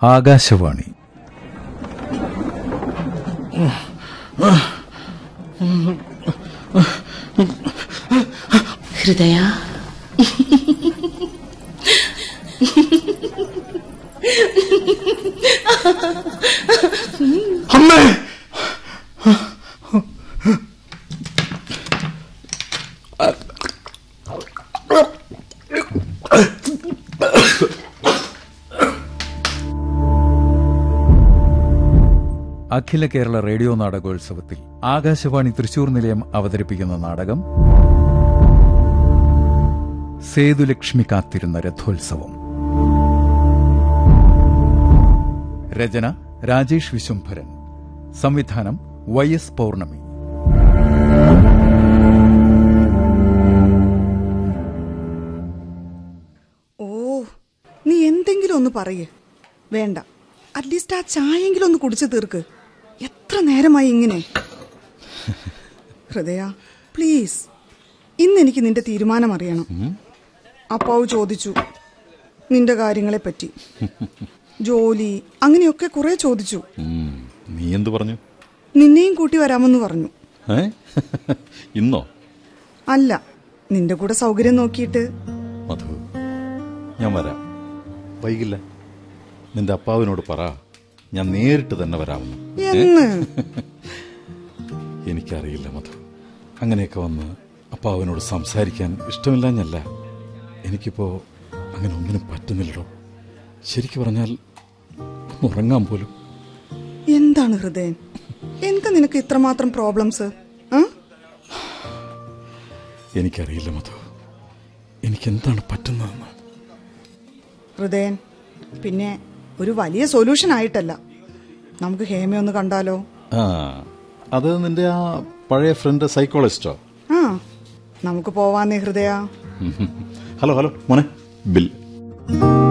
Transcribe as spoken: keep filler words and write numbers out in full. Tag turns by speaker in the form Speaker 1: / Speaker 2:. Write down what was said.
Speaker 1: ആകാശവാണി.
Speaker 2: ഹൃദയ,
Speaker 1: അമ്മേ, അഖില കേരള റേഡിയോ നാടകോത്സവത്തിൽ ആകാശവാണി തൃശൂർ നിലയം അവതരിപ്പിക്കുന്ന നാടകം സേതുലക്ഷ്മി കാത്തിരുന്ന രഥോത്സവം. രചന രാജേഷ് വിശ്വംഭരൻ. സംവിധാനം വൈ എസ് പൗർണമി.
Speaker 3: ഓ, നീ എന്തെങ്കിലും ഒന്ന് പറയേ. വേണ്ട, അറ്റ്ലീസ്റ്റ് ആ ചായെങ്കിലും ഒന്ന് കുടിച്ചു തീർക്ക്. എത്ര നേരമായി ഇങ്ങനെ? ഹൃദയ, പ്ലീസ്, ഇന്ന് എനിക്ക് നിന്റെ തീരുമാനം അറിയണം. അപ്പാവ് ചോദിച്ചു നിന്റെ കാര്യങ്ങളെ പറ്റി, ജോലി, അങ്ങനെയൊക്കെ കുറെ ചോദിച്ചു.
Speaker 4: നീ എന്തു പറഞ്ഞു?
Speaker 3: നിന്നെയും കൂട്ടി വരാമെന്ന് പറഞ്ഞു.
Speaker 4: ഇന്നോ?
Speaker 3: അല്ല, നിന്റെ കൂടെ സൗകര്യം നോക്കിയിട്ട്.
Speaker 4: മധു, ഞാൻ വരാം, വൈകില്ല. നിന്റെ അപ്പാവിനോട് പറ, ഞാൻ നേരിട്ട് തന്നെ വരാമെന്ന്.
Speaker 3: എന്ന്
Speaker 4: എനിക്കറിയില്ല മധു, അങ്ങനെയൊക്കെ വന്ന് അപ്പാവിനോട് സംസാരിക്കാൻ ഇഷ്ടമില്ലാഞ്ഞല്ല. എനിക്കിപ്പോ അങ്ങനെ ഒന്നിനും പറ്റുന്നില്ലടോ. ശരിക്കു പറഞ്ഞാൽ ഉറങ്ങാൻ പോലും.
Speaker 3: എന്താണ് ഹൃദയൻ, എന്താ നിനക്ക് ഇത്രമാത്രം പ്രോബ്ലംസ്?
Speaker 4: എനിക്കറിയില്ല മധു, എനിക്കെന്താണ് പറ്റുന്നതെന്ന്.
Speaker 3: ഹൃദയൻ, പിന്നെ ഒരു വലിയ സൊല്യൂഷൻ ആയിട്ടല്ല, നമുക്ക് ഹേമയൊന്ന് കണ്ടാലോ?
Speaker 4: ആ, അത് നിന്റെ ആ പഴയ ഫ്രണ്ട് സൈക്കോളജിസ്റ്റോ?
Speaker 3: ആ, നമുക്ക് പോവാന്നേ ഹൃദയ.
Speaker 4: ഹലോ ഹലോ മോനെ, ബിൽ.